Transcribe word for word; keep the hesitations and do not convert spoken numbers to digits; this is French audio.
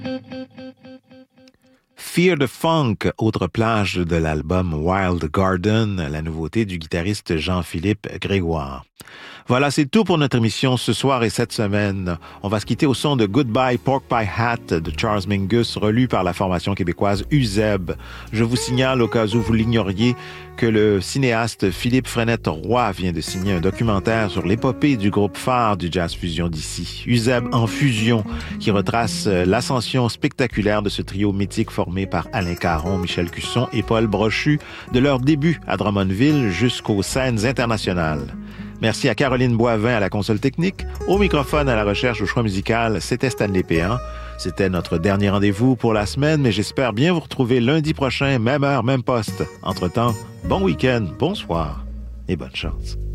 Fear the Funk, autre plage de l'album Wild Garden, la nouveauté du guitariste Jean-Philippe Grégoire. Voilà, c'est tout pour notre émission ce soir et cette semaine. On va se quitter au son de Goodbye Pork Pie Hat de Charles Mingus, relu par la formation québécoise U Z E B. Je vous signale, au cas où vous l'ignoriez, que le cinéaste Philippe Frenette-Roy vient de signer un documentaire sur l'épopée du groupe phare du jazz fusion d'ici, U Z E B en fusion, qui retrace l'ascension spectaculaire de ce trio mythique formé par Alain Caron, Michel Cusson et Paul Brochu, de leur début à Drummondville jusqu'aux scènes internationales. Merci à Caroline Boivin à la console technique. Au microphone, à la recherche, au choix musical, c'était Stanley Péan. C'était notre dernier rendez-vous pour la semaine, mais j'espère bien vous retrouver lundi prochain, même heure, même poste. Entre-temps, bon week-end, bonsoir et bonne chance.